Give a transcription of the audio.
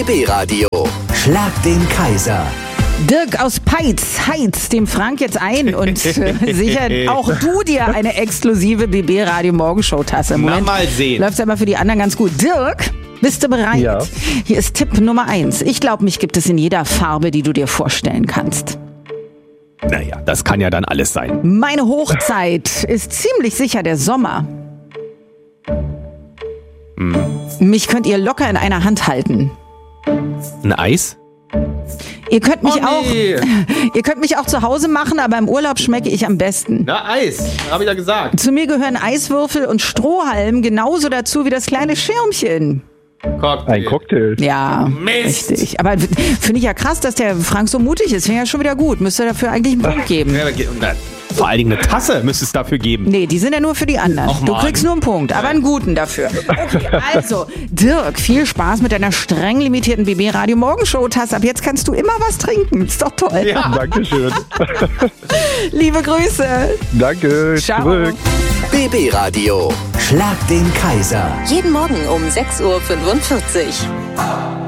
BB Radio. Schlag den Kaiser. Dirk aus Peitz heizt dem Frank jetzt ein und sichert auch du dir eine exklusive BB Radio Morgenshow Tasse. Na, mal sehen. Läuft's aber für die anderen ganz gut. Dirk, bist du bereit? Ja. Hier ist Tipp Nummer 1. Ich glaube, mich gibt es in jeder Farbe, die du dir vorstellen kannst. Naja, das kann ja dann alles sein. Meine Hochzeit ist ziemlich sicher der Sommer. Mich könnt ihr locker in einer Hand halten. Ein Eis? Ihr könnt mich nee. ihr könnt mich auch zu Hause machen, aber im Urlaub schmecke ich am besten. Na, Eis. Hab ich ja gesagt. Zu mir gehören Eiswürfel und Strohhalm genauso dazu wie das kleine Schirmchen. Cocktail. Ein Cocktail. Ja, Mist. richtig. Aber finde ich ja krass, dass der Frank so mutig ist. Finde ich ja schon wieder gut. Müsste dafür eigentlich einen Punkt geben. Vor allen Dingen eine Tasse müsste es dafür geben. Nee, die sind ja nur für die anderen. Och, Du Mann. kriegst nur einen Punkt, aber einen guten dafür. Okay, also, Dirk, viel Spaß mit deiner streng limitierten BB Radio Morgenshow Tasse. Ab jetzt kannst du immer was trinken. Ist doch toll. Ja. Dankeschön. Liebe Grüße. Danke. Ciao. Zurück. BB Radio. Schlag den Kaiser. Jeden Morgen um 6:45 Uhr.